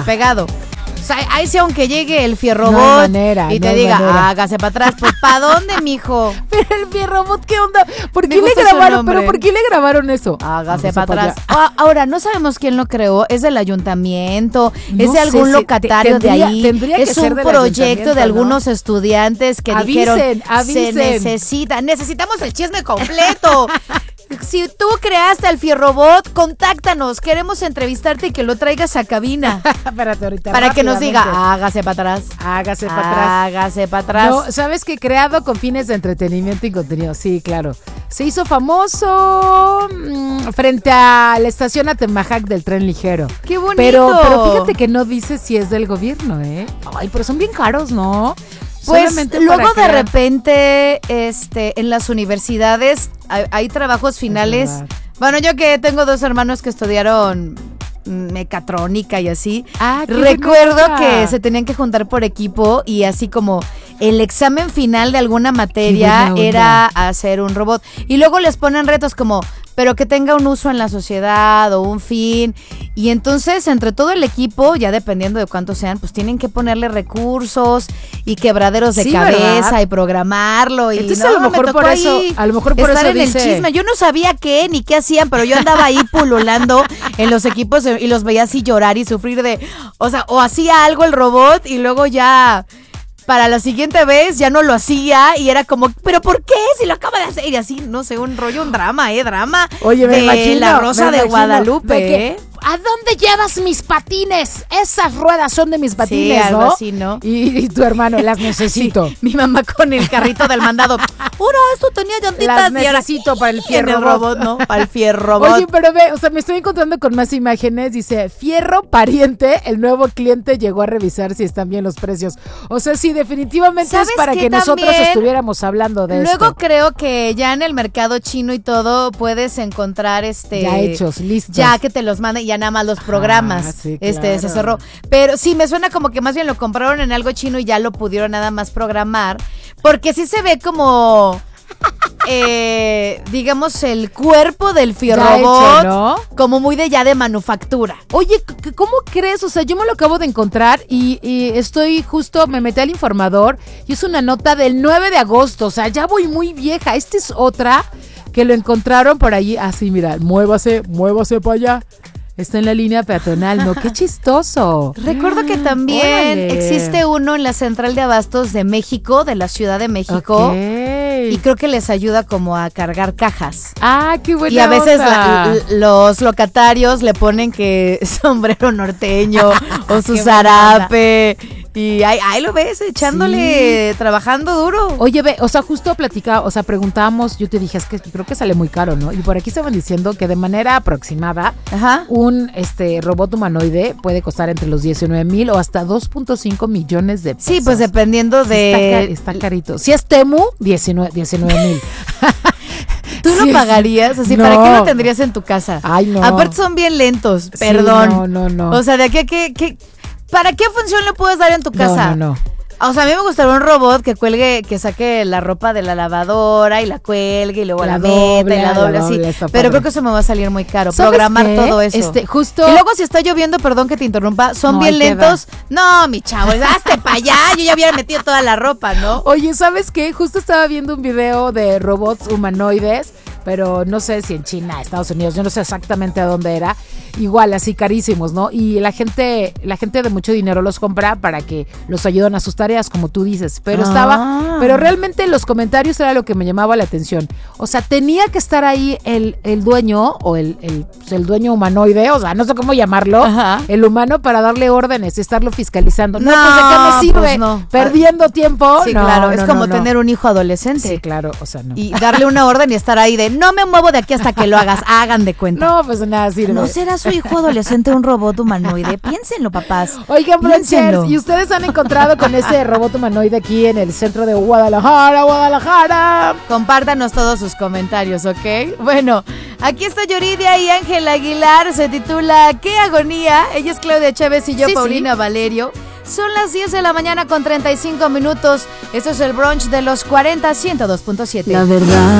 pegado. O sea, ahí sí, aunque llegue el Fierrobot no hay manera, y te diga, hágase para atrás, pues ¿para dónde, mijo? Pero el Fierrobot, ¿qué onda? ¿Por qué le grabaron? ¿Pero por qué le grabaron eso? Hágase para atrás. Ahora, no sabemos quién lo creó, es del ayuntamiento, es de algún locatario de ahí, es un proyecto de algunos estudiantes que dijeron, se necesita, necesitamos el chisme completo. Si tú creaste al Fierrobot, contáctanos. Queremos entrevistarte y que lo traigas a cabina. Espérate ahorita. Para que nos diga, hágase para atrás. Hágase para atrás. Hágase para atrás. No, ¿sabes qué? Creado con fines de entretenimiento y contenido. Sí, claro. Se hizo famoso frente a la estación Atemajac del tren ligero. ¡Qué bonito! Pero fíjate que no dice si es del gobierno, ¿eh? Ay, pero son bien caros, ¿no? Pues luego de repente en las universidades hay trabajos finales. Bueno, yo que tengo 2 hermanos que estudiaron mecatrónica y así, recuerdo que se tenían que juntar por equipo y así como el examen final de alguna materia era hacer un robot y luego les ponen retos como pero que tenga un uso en la sociedad o un fin, y entonces entre todo el equipo, ya dependiendo de cuántos sean, pues tienen que ponerle recursos y quebraderos de cabeza, ¿verdad? Y programarlo, y entonces, a lo mejor por eso estar en el chisme. Yo no sabía qué ni qué hacían, pero yo andaba ahí pululando en los equipos y los veía así llorar y sufrir o hacía algo el robot y luego ya para la siguiente vez ya no lo hacía y era como, ¿pero por qué? Si lo acaba de hacer. Y así, no sé, un drama. Oye, me imagino. La Rosa de Guadalupe, ¿A dónde llevas mis patines? Esas ruedas son de mis patines, sí, algo así, ¿no? Y tu hermano, las necesito. Sí, mi mamá con el carrito del mandado. ¡Ahora, esto tenía llantitas! Las necesito para el Fierrobot, ¿no? Para el Fierrobot. Oye, pero ve, o sea, me estoy encontrando con más imágenes. Dice, Fierro pariente, el nuevo cliente llegó a revisar si están bien los precios. O sea, sí, definitivamente es para que nosotros estuviéramos hablando de esto. Luego creo que ya en el mercado chino y todo puedes encontrar ya hechos, listos. Ya que te los manden y ya nada más los programas. Sí, claro. Se cerró. Pero sí, me suena como que más bien lo compraron en algo chino y ya lo pudieron nada más programar. Porque sí se ve como digamos el cuerpo del Fierrobot, ¿no? Como muy de manufactura. Oye, ¿cómo crees? O sea, yo me lo acabo de encontrar y estoy justo, me metí al Informador y es una nota del 9 de agosto, o sea, ya voy muy vieja. Esta es otra que lo encontraron por allí, así, mira, muévase para allá. Está en la línea peatonal, ¿no? ¡Qué chistoso! Recuerdo que también existe uno en la Central de Abastos de México, de la Ciudad de México. Okay. Y creo que les ayuda como a cargar cajas. ¡Ah, qué buena Y a veces los locatarios le ponen que sombrero norteño o su zarape. Y ahí lo ves, echándole, trabajando duro. Oye, ve, o sea, justo preguntábamos, yo te dije, es que creo que sale muy caro, ¿no? Y por aquí estaban diciendo que de manera aproximada, un robot humanoide puede costar entre los 19,000 o hasta 2.5 millones de pesos. Sí, pues dependiendo de... Está carito. Si es Temu, 19,000. ¿Tú lo pagarías? Así, no. ¿Para qué lo tendrías en tu casa? Ay, no. Aparte son bien lentos, perdón. No. O sea, ¿de qué ¿para qué función le puedes dar en tu casa? No. O sea, a mí me gustaría un robot que cuelgue, que saque la ropa de la lavadora y la cuelgue y luego la meta y la doble así. Pero creo que eso me va a salir muy caro. Programar todo eso. Justo. Y luego si está lloviendo, perdón que te interrumpa, son bien lentos. No, mi chavo, hazte para allá. Yo ya hubiera metido toda la ropa, ¿no? Oye, ¿sabes qué? Justo estaba viendo un video de robots humanoides, pero no sé si en China, Estados Unidos, yo no sé exactamente a dónde era. Igual, así carísimos, ¿no? Y la gente de mucho dinero los compra para que los ayuden a sus tareas, como tú dices. Pero pero realmente los comentarios era lo que me llamaba la atención. O sea, tenía que estar ahí el dueño o el dueño humanoide, o sea, no sé cómo llamarlo, el humano para darle órdenes y estarlo fiscalizando. No, pues ¿de qué me sirve? Pues no. Perdiendo tiempo. Sí, claro, es como tener un hijo adolescente. Sí, claro, o sea, no. Y darle una orden y estar ahí de, no me muevo de aquí hasta que lo hagas, hagan de cuenta. No, pues nada sirve. ¿No será su hijo adolescente un robot humanoide? Piénsenlo, papás. Oigan, Bronchers, ¿y ustedes han encontrado con ese robot humanoide aquí en el centro de Guadalajara? Compártanos todos sus comentarios, ¿ok? Bueno, aquí está Yuridia y Ángela Aguilar, se titula ¿Qué agonía? Ella es Claudia Chávez y yo, Paulina Valerio. Son las 10 de la mañana con 35 minutos. Esto es el brunch de los 40, 102.7. La verdad.